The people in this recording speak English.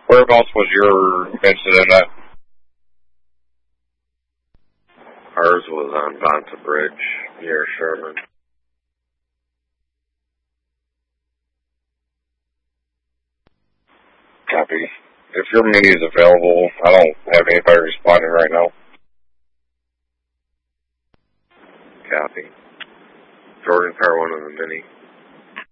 Whereabouts was your incident at? Ours was on Bonta Bridge near Sherman. Copy. If your mini is available, I don't have anybody responding right now. Copy. Jordan, Car 1 on the mini.